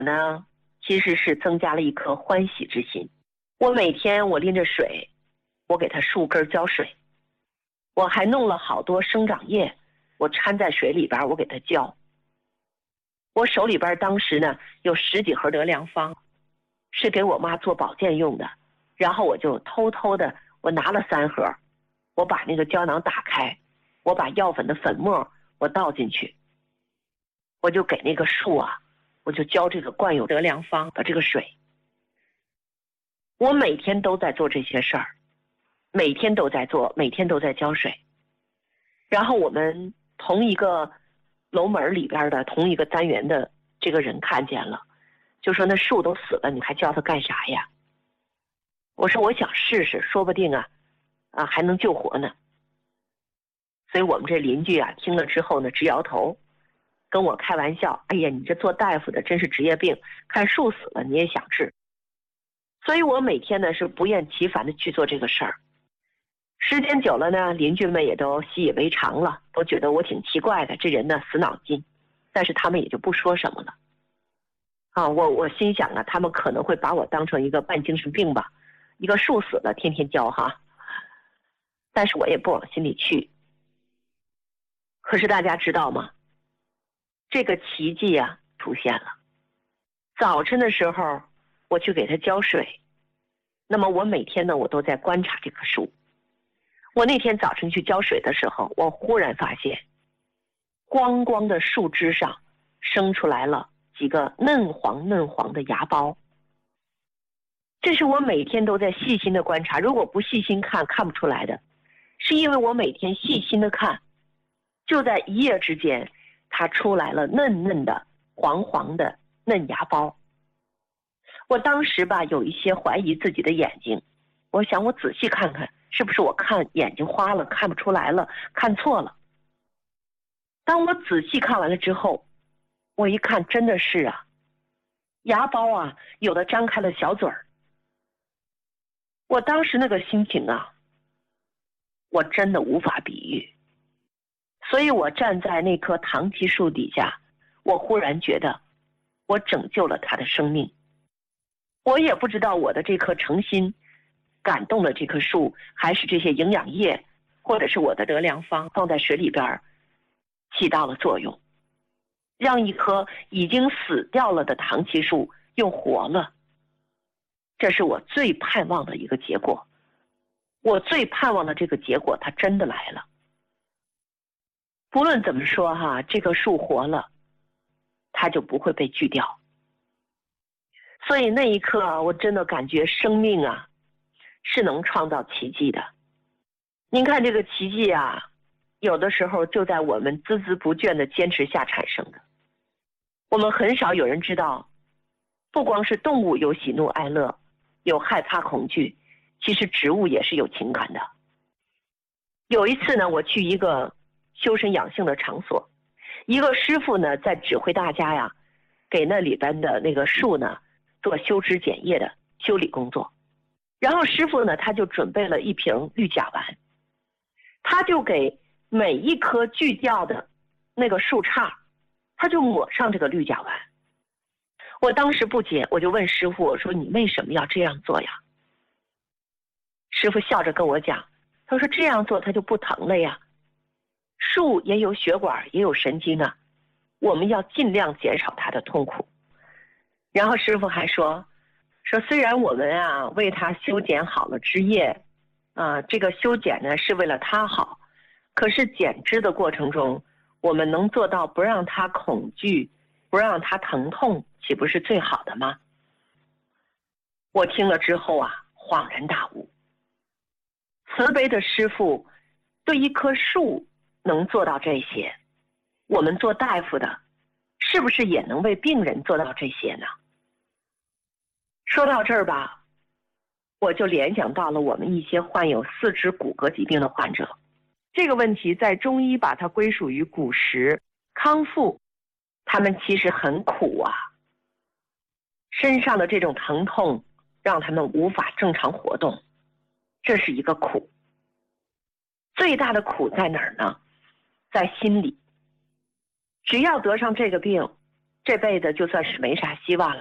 呢，其实是增加了一颗欢喜之心。我每天我拎着水，我给它树根浇水，我还弄了好多生长液，我掺在水里边，我给它浇。我手里边当时呢有10几盒德良方，是给我妈做保健用的。然后我就偷偷的，我拿了3盒，我把那个胶囊打开，我把药粉的粉末我倒进去，我就给那个树啊，我就浇这个灌有德良方的这个水。我每天都在做这些事儿，每天都在做，每天都在浇水。然后我们同一个楼门里边的同一个单元的这个人看见了，就说那树都死了，你还浇它干啥呀？我说我想试试，说不定还能救活呢。所以我们这邻居啊听了之后呢直摇头，跟我开玩笑，哎呀，你这做大夫的真是职业病，看树死了你也想治。所以我每天呢是不厌其烦的去做这个事儿。时间久了呢，邻居们也都习以为常了，都觉得我挺奇怪的，这人呢死脑筋，但是他们也就不说什么了。我心想啊，他们可能会把我当成一个半精神病吧，一个树死了天天浇哈，但是我也不往心里去。可是大家知道吗？这个奇迹啊出现了。早晨的时候我去给它浇水，那么我每天呢我都在观察这棵树。我那天早晨去浇水的时候，我忽然发现光光的树枝上生出来了几个嫩黄嫩黄的芽苞。这是我每天都在细心的观察，如果不细心看看不出来的，是因为我每天细心的看，就在一夜之间它出来了嫩嫩的黄黄的嫩芽苞。我当时吧有一些怀疑自己的眼睛，我想我仔细看看是不是我看眼睛花了，看不出来了，看错了。当我仔细看完了之后，我一看真的是啊，芽苞啊有的张开了小嘴儿。我当时那个心情啊，我真的无法比喻。所以我站在那棵唐奇树底下，我忽然觉得我拯救了它的生命。我也不知道我的这颗诚心感动了这棵树，还是这些营养液或者是我的德良方放在水里边起到了作用，让一棵已经死掉了的唐奇树又活了。这是我最盼望的一个结果，我最盼望的这个结果它真的来了。不论怎么说哈，这棵树活了，它就不会被锯掉。所以那一刻我真的感觉生命啊是能创造奇迹的。您看这个奇迹啊，有的时候就在我们孜孜不倦的坚持下产生的。我们很少有人知道，不光是动物有喜怒哀乐，有害怕恐惧，其实植物也是有情感的。有一次呢，我去一个修身养性的场所，一个师傅呢在指挥大家呀，给那里边的那个树呢做修枝剪叶的修理工作。然后师傅呢他就准备了一瓶绿甲烷，他就给每一棵锯掉的那个树杈，他就抹上这个绿甲烷。我当时不解，我就问师傅，我说你为什么要这样做呀？师傅笑着跟我讲，他说这样做它就不疼了呀，树也有血管也有神经啊，我们要尽量减少它的痛苦。然后师傅还说虽然我们啊为它修剪好了枝叶这个修剪呢是为了它好，可是剪枝的过程中我们能做到不让它恐惧，不让它疼痛，岂不是最好的吗？我听了之后啊恍然大悟，慈悲的师父对一棵树能做到这些，我们做大夫的是不是也能为病人做到这些呢？说到这儿吧，我就联想到了我们一些患有四肢骨骼疾病的患者。 这个问题在中医把它归属于骨实康复， 他们其实很苦啊，身上的这种疼痛让他们无法正常活动，这是一个苦。最大的苦在哪儿呢？在心里。只要得上这个病， 这辈子就算是没啥希望了。